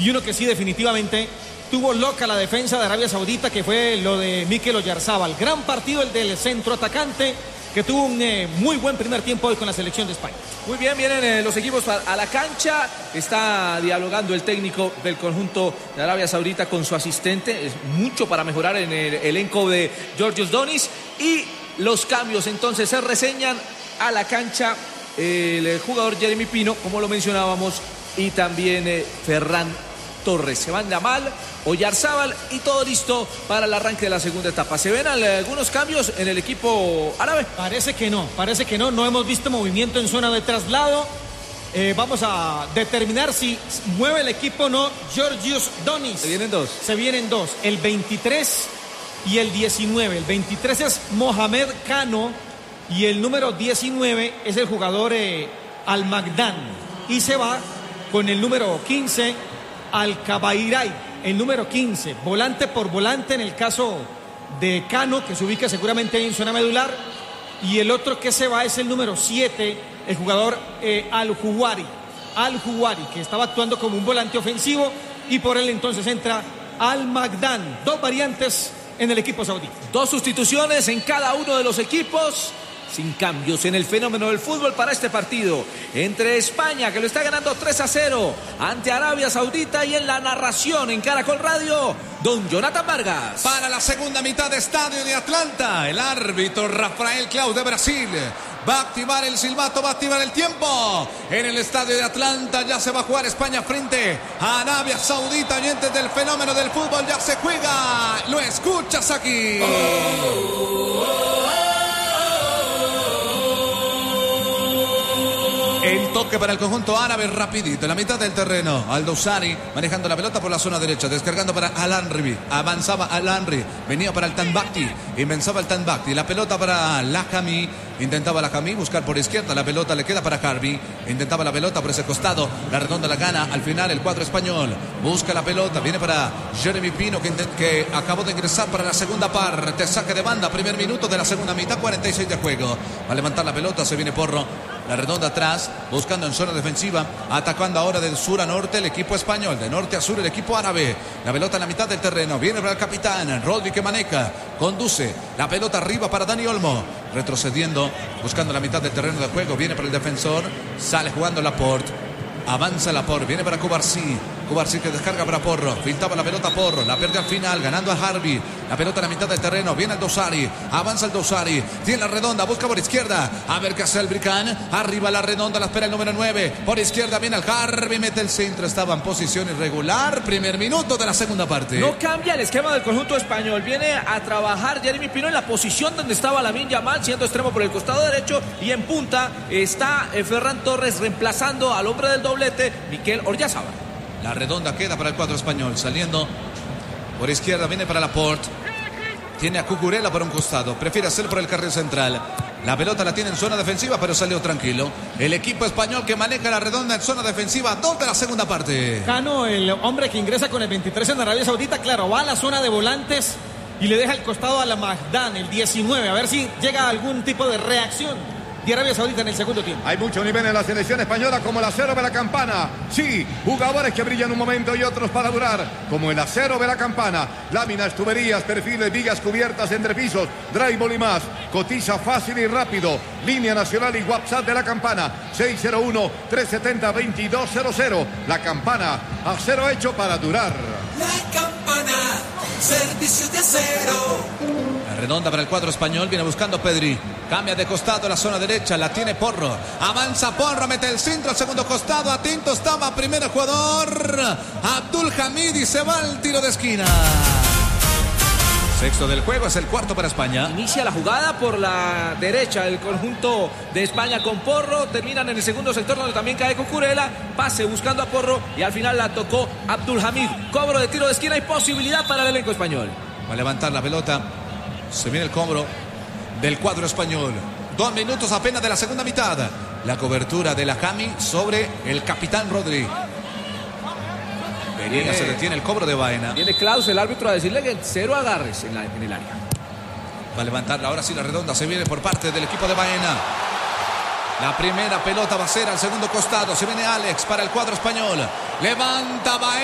y uno que sí definitivamente tuvo loca la defensa de Arabia Saudita, que fue lo de Mikel Oyarzábal. Gran partido el del centro atacante, que tuvo un muy buen primer tiempo hoy con la selección de España. Muy bien, vienen los equipos a la cancha. Está dialogando el técnico del conjunto de Arabia Saudita con su asistente. Es mucho para mejorar en el elenco de Georgios Donis. Y los cambios entonces se reseñan a la cancha. El jugador Jeremy Pino, como lo mencionábamos, y también Ferran Torres. Se van Yamal, Oyarzábal y todo listo para el arranque de la segunda etapa. ¿Se ven algunos cambios en el equipo árabe? Parece que no, no hemos visto movimiento en zona de traslado. Vamos a determinar si mueve el equipo o no Georgios Donis. Se vienen dos, el 23 y el 19. El 23 es Mohamed Kano y el número 19 es el jugador Al-Magdan. Y se va con el número 15 Al-Kabairay, el número 15, volante por volante en el caso de Cano, que se ubica seguramente en zona medular, y el otro que se va es el número 7, el jugador Al-Juwari, que estaba actuando como un volante ofensivo, y por él entonces entra Al-Magdan. Dos variantes en el equipo saudí. Dos sustituciones en cada uno de los equipos. Sin cambios en el fenómeno del fútbol para este partido entre España, que lo está ganando 3-0 ante Arabia Saudita, y en la narración en Caracol Radio, don Jonathan Vargas. Para la segunda mitad de Estadio de Atlanta, el árbitro Rafael Claus de Brasil va a activar el silbato, va a activar el tiempo. En el Estadio de Atlanta ya se va a jugar España frente a Arabia Saudita. Oyentes del fenómeno del fútbol, ya se juega. Lo escuchas aquí. El toque para el conjunto árabe rapidito, en la mitad del terreno. Al-Dawsari manejando la pelota por la zona derecha, descargando para Al-Anri. Avanzaba Al-Anri, venía para el Tanbakti, invenzaba el Tanbakti. La pelota para Lahami, intentaba Lahami buscar por izquierda. La pelota le queda para Harvey, intentaba la pelota por ese costado. La redonda la gana, al final el cuadro español busca la pelota, viene para Jeremy Pino, que acabó de ingresar para la segunda parte. Saque de banda, primer minuto de la segunda mitad, 46 de juego. Va a levantar la pelota, se viene Porro. La redonda atrás, buscando en zona defensiva, atacando ahora del sur a norte el equipo español, de norte a sur el equipo árabe. La pelota en la mitad del terreno, viene para el capitán Rodri, que maneja, conduce la pelota arriba para Dani Olmo, retrocediendo, buscando la mitad del terreno de juego, viene para el defensor, sale jugando Laporte, avanza Laporte, viene para Cubarsí que descarga para Porro, pintaba la pelota Porro, la pierde al final, ganando a Harvey. La pelota en la mitad del terreno, viene el Dawsari, avanza el Dawsari, tiene la redonda, busca por izquierda, a ver qué hace el Bricán, arriba la redonda, la espera el número 9, por izquierda viene el Harvey, mete el centro, estaba en posición irregular, primer minuto de la segunda parte. No cambia el esquema del conjunto español, viene a trabajar Jeremy Pino en la posición donde estaba Lamine Yamal, siendo extremo por el costado derecho, y en punta está Ferran Torres reemplazando al hombre del doblete, Mikel Oyarzábal. La redonda queda para el cuadro español, saliendo por izquierda, viene para Laporte. Tiene a Cucurella por un costado, prefiere hacer por el carril central. La pelota la tiene en zona defensiva, pero salió tranquilo. El equipo español que maneja la redonda en zona defensiva, 2 de la segunda parte. Cano, el hombre que ingresa con el 23 en Arabia Saudita, claro, va a la zona de volantes y le deja el costado a la Magdan, el 19, a ver si llega algún tipo de reacción de Arabia Saudita en el segundo tiempo. Hay mucho nivel en la selección española, como el acero de la campana. Sí, jugadores que brillan un momento y otros para durar, como el acero de la campana. Láminas, tuberías, perfiles, vigas cubiertas, entrepisos, drywall y más. Cotiza fácil y rápido. Línea nacional y WhatsApp de la campana, 601-370-2200. La campana, acero hecho para durar. La campana, servicios de acero. La redonda para el cuadro español, viene buscando Pedri. Cambia de costado a la zona derecha, la tiene Porro. Avanza Porro, mete el centro al segundo costado. Atento estaba primer jugador Abdul Hamid, y se va al tiro de esquina. Sexto del juego, es el cuarto para España. Inicia la jugada por la derecha el conjunto de España con Porro. Terminan en el segundo sector donde también cae Cucurella. Pase buscando a Porro y al final la tocó Abdul Hamid. Cobro de tiro de esquina y posibilidad para el elenco español. Va a levantar la pelota. Se viene el cobro del cuadro español. 2 minutos apenas de la segunda mitad. La cobertura de Lahami sobre el capitán Rodri. Se detiene el cobro de Baena. Viene Klaus, el árbitro, a decirle que 0 agarres en el área. Va a levantarla ahora sí la redonda. Se viene por parte del equipo de Baena. La primera pelota va a ser al segundo costado. Se viene Alex para el cuadro español. Levanta Baena.